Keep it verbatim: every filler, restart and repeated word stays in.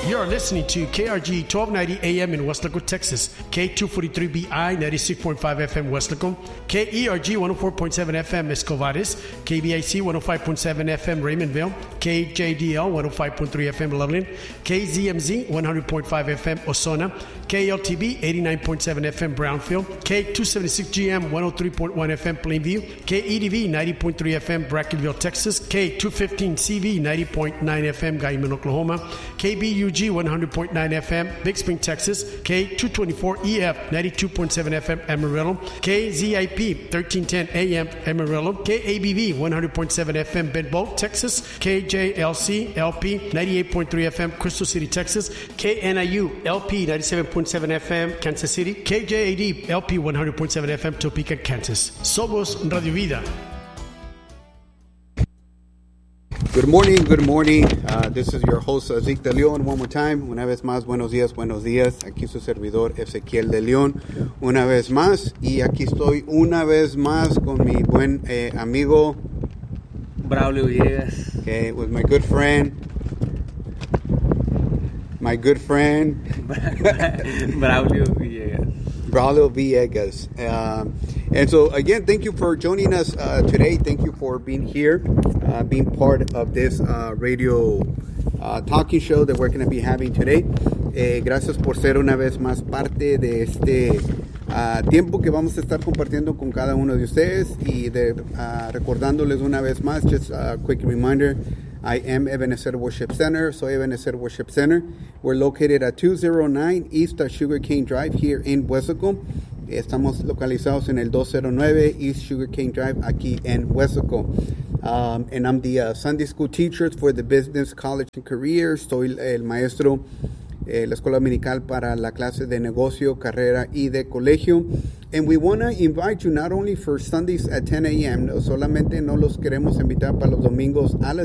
You're listening to K R G twelve ninety A M in Weslaco, Texas, K two forty-three B I ninety-six point five F M Weslaco, K E R G one oh four point seven F M Escovares, K B I C one oh five point seven F M Raymondville, K J D L one oh five point three F M Loveland, K Z M Z one hundred point five F M Ozona, K L T B eighty-nine point seven F M Brownfield, K two seventy-six G M one oh three point one F M Plainview, K E D V ninety point three F M Brackenville, Texas, K two fifteen C V ninety point nine F M Guyman, Oklahoma, K B U G one hundred point nine F M Big Spring, Texas, K two twenty-four E F ninety-two point seven F M Amarillo, K Z I P thirteen ten A M Amarillo, K A B V one hundred point seven F M Bedboe, Texas, K J L C L P ninety-eight point three F M Crystal City, Texas, K N I U L P ninety-seven point seven F M Kansas City, K J A D L P one hundred point seven F M Topeka, Kansas. Somos Radio Vida. Good morning, good morning. Uh, this is your host, Zeke de Leon, one more time. Una vez más, buenos días, buenos días. Aquí su servidor, Ezequiel de León, una vez más. Y aquí estoy una vez más con mi buen eh, amigo Braulio Villegas. Okay, with my good friend, my good friend Braulio Villegas. Braulio Villegas. Um, and so, again, thank you for joining us uh, today. Thank you for being here, uh, being part of this uh, radio uh, talking show that we're going to be having today. Eh, gracias por ser una vez más parte de este uh, tiempo que vamos a estar compartiendo con cada uno de ustedes. Y de, uh, recordándoles una vez más, just a quick reminder, I am Ebenezer Worship Center. Soy Ebenezer Worship Center. We're located at two oh nine East Sugarcane Drive here in Weslaco. Estamos localizados en el dos oh nueve East Sugarcane Drive aquí en Weslaco. Um, and I'm the uh, Sunday school teacher for the Business College and Career. Soy el maestro eh, la escuela dominical para la clase de negocio, carrera y de colegio. And we want to invite you not only for Sundays at ten a.m., no, solamente no los queremos invitar para los domingos a las